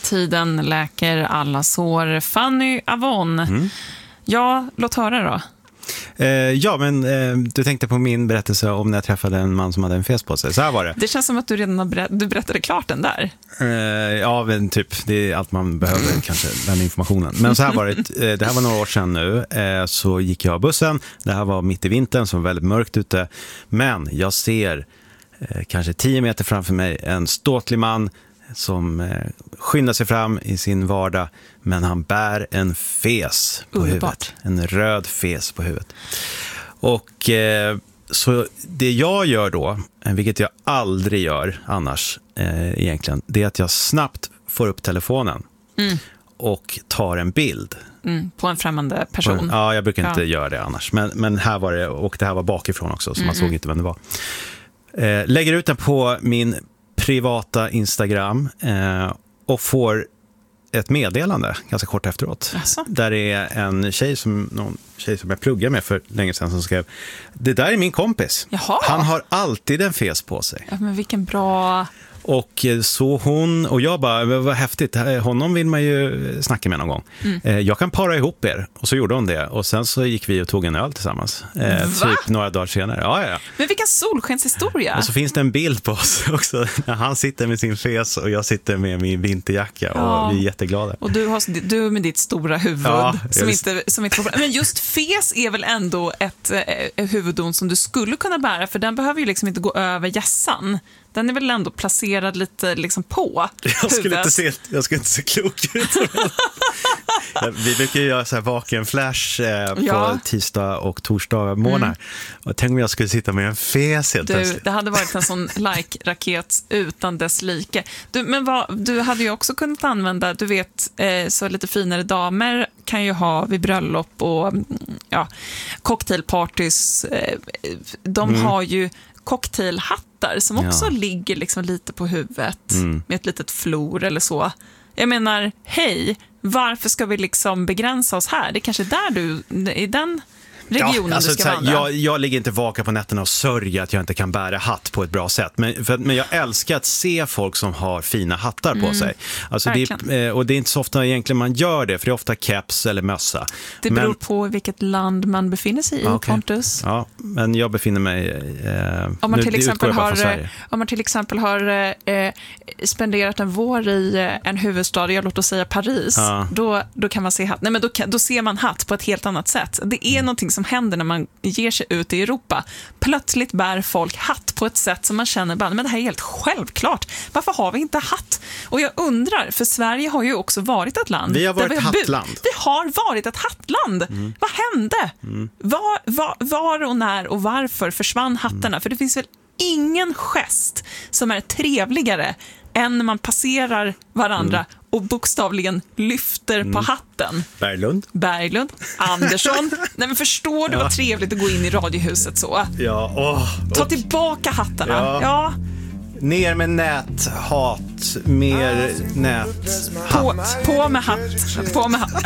Tiden läker alla sår. Fanny Avon. Ja, låt höra då. Du tänkte på min berättelse om när jag träffade en man som hade en fes på sig. Så här var det. Det känns som att du redan du berättade klart den där. Ja, men typ. Det är allt man behöver, kanske, den informationen. Men så här var det. Det här var några år sedan nu. Så gick jag av bussen. Det här var mitt i vintern, som var väldigt mörkt ute. Men jag ser kanske 10 meter framför mig en ståtlig man som skyndar sig fram i sin vardag, men han bär en fes på huvudet. En röd fes på huvudet. Och så det jag gör då, vilket jag aldrig gör annars egentligen, det är att jag snabbt får upp telefonen och tar en bild. På en främmande person. Ja, jag brukar inte göra det annars. Men här var det, och det här var bakifrån också, så man såg inte vem det var. Lägger ut den på min privata Instagram och får ett meddelande ganska kort efteråt. Asså? Där är någon tjej som jag pluggar med för länge sedan som skrev: det där är min kompis. Jaha. Han har alltid en fes på sig. Ja, men vilken bra... Och så hon och jag bara, vad häftigt, honom vill man ju snacka med någon gång. Jag kan para ihop er. Och så gjorde hon det. Och sen så gick vi och tog en öl tillsammans. Typ några dagar senare. Ja. Men vilken solskenshistoria. Och så finns det en bild på oss också, när han sitter med sin fes och jag sitter med min vinterjacka. Och vi är jätteglada. Och du med ditt stora huvud som inte får... Men just fes är väl ändå ett huvudon som du skulle kunna bära, för den behöver ju liksom inte gå över hjässan. Den är väl ändå placerad lite liksom på jag skulle inte se klok ut. Vi brukar göra så här vaken-flash på tisdag och torsdag morgnar. Och tänk om jag skulle sitta med en fes helt plötsligt. Det hade varit en sån like-raket utan dess like. Du hade ju också kunnat använda, du vet, så lite finare damer kan ju ha vid bröllop och cocktailpartys. De har ju cocktailhattar som också ligger liksom lite på huvudet med ett litet flor eller så. Jag menar, hej, varför ska vi liksom begränsa oss här? Det är kanske där du, i den regionen du ska vandra. Jag ligger inte vaka på nätterna och sörja att jag inte kan bära hatt på ett bra sätt. Men jag älskar att se folk som har fina hattar på sig. Alltså och det är inte så ofta egentligen man gör det, för det är ofta keps eller mössa. Det beror på vilket land man befinner sig i, Pontus. Ja, men jag befinner mig om man till exempel har spenderat en vår i en huvudstad, låt oss säga Paris, då kan man se hatt. Nej, men då ser man hatt på ett helt annat sätt. Det är någonting som händer när man ger sig ut i Europa. Plötsligt bär folk hatt på ett sätt som man känner bara, men det här är helt självklart. Varför har vi inte hatt? Och jag undrar, för Sverige har ju också varit ett land. Vi har varit ett hattland. Vi har varit ett hattland. Vad hände? Var och när och varför försvann hattarna? För det finns väl ingen gest som är trevligare än när man passerar varandra och bokstavligen lyfter på hatten. Berglund, Andersson. Nej, men förstår du vad trevligt att gå in i radiohuset så? Ta tillbaka hattarna. Ja. Ner med näthat, mer näthatt. På med hatt.